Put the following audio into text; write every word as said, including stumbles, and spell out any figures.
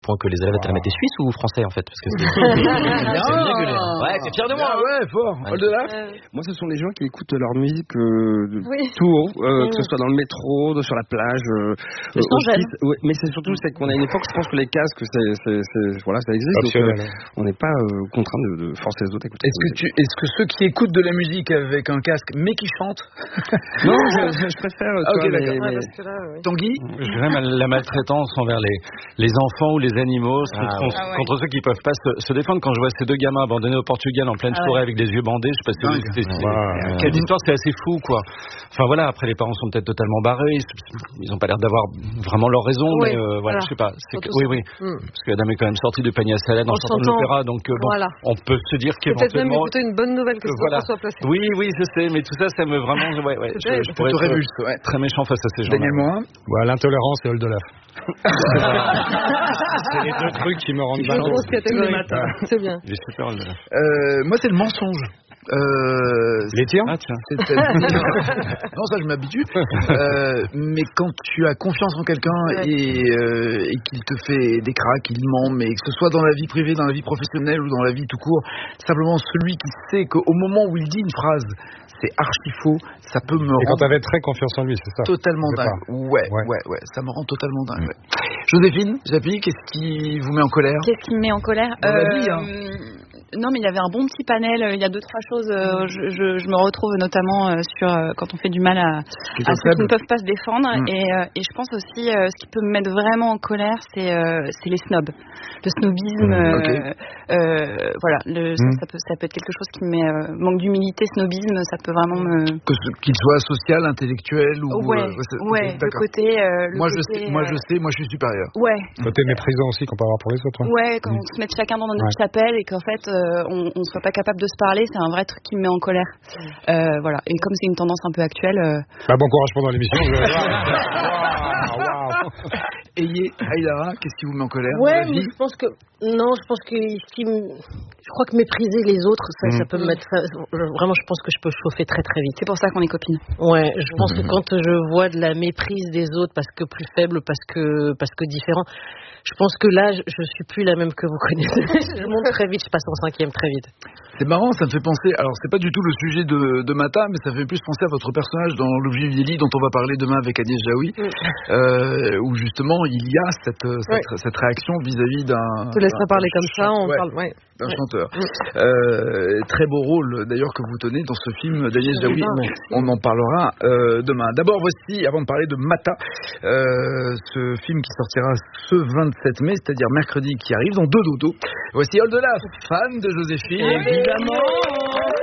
Pour que les élèves wow. étaient suisses ou français en fait parce que c'est, c'est bien que les... Ouais, t'es fier de moi. Ah ouais, fort. Ouais. Au-delà, euh... moi ce sont les gens qui écoutent leur musique euh, de oui. tout haut, euh, mmh. que ce soit dans le métro, sur la plage. Euh, euh, ouais, mais c'est surtout c'est qu'on a une époque, je pense que les casques, c'est, c'est, c'est voilà, ça existe. Donc, euh, on n'est pas euh, contraint de, de forcer les autres à écouter. Est-ce que tu, est-ce que ceux qui écoutent de la musique avec un casque mais qui chantent? Non, je, je préfère. Ah, ok, toi, d'accord. Mais, ouais, mais... là, ouais. Tanguy, je dirais la maltraitance envers les les enfants ou les animaux ah, contre, ouais. Ah, ouais. contre ceux qui peuvent pas se, se défendre. Quand je vois ces deux gamins abandonnés au Portugal en pleine ah, forêt ouais. avec les yeux bandés, je sais pas si vous c'est, c'est, wow. Quelle histoire, c'est assez fou quoi. Enfin voilà, après les parents sont peut-être totalement barrés, ils, ils ont pas l'air d'avoir vraiment leur raison, oui, mais euh, voilà, voilà, je sais pas. C'est que, oui oui, mm. parce qu'Adam est quand même sorti du panier à salade en sortant de l'opéra, donc euh, bon, voilà. on peut se dire qu'éventuellement. Peut-être même écouter une bonne nouvelle que ce voilà. soit placé. Oui oui, je sais, mais tout ça, ça me vraiment, ouais ouais, je, je pourrais être révulse, ouais. très méchant face à ces gens. Daniel Morin. Ouais, l'intolérance et Oldelaf. C'est les deux trucs qui me rendent malade. Tous les matins. C'est bien. Il est super Oldelaf. Euh, moi, c'est le mensonge. Euh, les tirs ah, tiens. Non, ça je m'habitue. Euh, mais quand tu as confiance en quelqu'un ouais. et, euh, et qu'il te fait des cracks, qu'il ment, mais que ce soit dans la vie privée, dans la vie professionnelle ou dans la vie tout court, simplement celui qui sait qu'au moment où il dit une phrase, c'est archi faux, ça peut me et rendre. Et quand t'avais très confiance en lui, c'est ça. Totalement dingue. Ouais, ouais, ouais, ouais, ça me rend totalement dingue. Ouais. Joséphine, Japi, qu'est-ce qui vous met en colère? Qu'est-ce qui me met en colère? Dans euh, la vie, hein. Non, mais il y avait un bon petit panel. Il y a deux trois choses. Euh, je, je, je me retrouve notamment euh, sur euh, quand on fait du mal à, à ceux qui ne peuvent pas se défendre. Mm. Et, euh, et je pense aussi euh, ce qui peut me mettre vraiment en colère, c'est euh, c'est les snobs, le snobisme. Mm. Okay. Euh, euh, voilà, le, mm. ça, ça peut ça peut être quelque chose qui me met euh, manque d'humilité, snobisme, ça peut vraiment me. Que ce, qu'il soit social, intellectuel ou. Ouais, euh, ouais. Le côté. Euh, le moi côté, je sais, euh... moi je sais, moi je suis supérieur. Ouais. Côté méprisant aussi qu'on peut avoir pour les autres. Hein. Ouais, quand mm. on se met chacun dans notre ouais. chapelle et qu'en fait. Euh, on ne soit pas capable de se parler, c'est un vrai truc qui me met en colère. Euh, voilà. Et comme c'est une tendance un peu actuelle. Euh... Bah, bon courage pendant l'émission. Je vais wow, wow. Ayez, Aïdara, qu'est-ce qui vous met en colère? Ouais, mais je pense que non, je pense que ce qui me... je crois que mépriser les autres, ça, mmh. ça peut me mettre vraiment. Je pense que je peux chauffer très très vite. C'est pour ça qu'on est copines. Ouais, je pense mmh. que quand je vois de la méprise des autres parce que plus faible, parce que parce que différent. Je pense que là, je, je suis plus la même que vous connaissez. Je monte très vite, je passe en cinquième très vite. C'est marrant, ça me fait penser. Alors, c'est pas du tout le sujet de, de Mata, mais ça fait plus penser à votre personnage dans L'Objet Vieilli, dont on va parler demain avec Agnès Jaoui, mm. euh, où justement il y a cette, cette, ouais. cette réaction vis-à-vis d'un. Je te laisserai parler comme ça, on ouais, parle. Ouais. D'un ouais. chanteur. Mm. Euh, très beau rôle d'ailleurs que vous tenez dans ce film d'Agnès Jaoui. On en parlera euh, demain. D'abord, voici, avant de parler de Mata, euh, ce film qui sortira ce vingt-sept mai, c'est-à-dire mercredi qui arrive, dans deux dodos. Voici Oldelaf, fan de Joséphine. Évidemment.